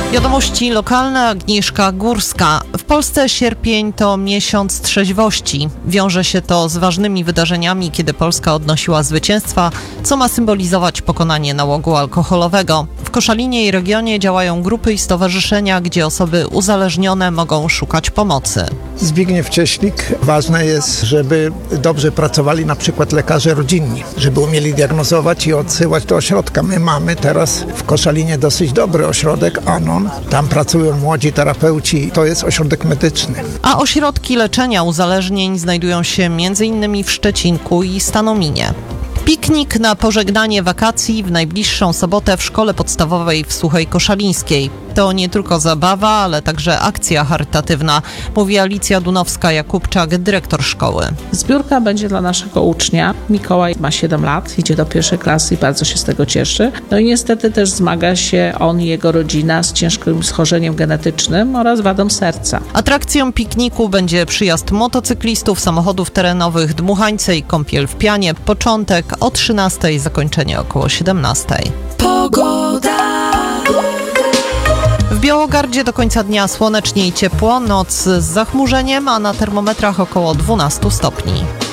Wiadomości lokalne, Agnieszka Górska. W Polsce sierpień to miesiąc trzeźwości. Wiąże się to z ważnymi wydarzeniami, kiedy Polska odnosiła zwycięstwa, co ma symbolizować pokonanie nałogu alkoholowego. W Koszalinie i regionie działają grupy i stowarzyszenia, gdzie osoby uzależnione mogą szukać pomocy. Zbigniew Cieślik. Ważne jest, żeby dobrze pracowali na przykład lekarze rodzinni, żeby umieli diagnozować i odsyłać do ośrodka. My mamy teraz w Koszalinie dosyć dobry ośrodek ANON. Tam pracują młodzi terapeuci. To jest ośrodek medyczny. A ośrodki leczenia uzależnień znajdują się m.in. w Szczecinku i Stanominie. Piknik na pożegnanie wakacji w najbliższą sobotę w szkole podstawowej w Suchej Koszalińskiej. To nie tylko zabawa, ale także akcja charytatywna, mówi Alicja Dunowska-Jakubczak, dyrektor szkoły. Zbiórka będzie dla naszego ucznia. Mikołaj ma 7 lat, idzie do pierwszej klasy i bardzo się z tego cieszy. No i niestety też zmaga się on i jego rodzina z ciężkim schorzeniem genetycznym oraz wadą serca. Atrakcją pikniku będzie przyjazd motocyklistów, samochodów terenowych, dmuchańce i kąpiel w pianie. Początek o 13:00, zakończenie około 17:00. Pogoda. W Białogardzie do końca dnia słonecznie i ciepło, noc z zachmurzeniem, a na termometrach około 12 stopni.